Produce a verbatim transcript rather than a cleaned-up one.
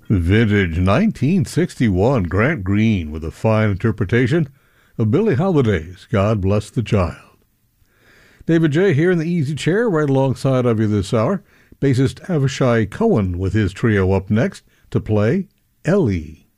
Vintage nineteen sixty-one Grant Green with a fine interpretation of Billie Holiday's God Bless the Child. David J. here in the easy chair right alongside of you this hour. Bassist Avishai Cohen with his trio up next to play Ellie.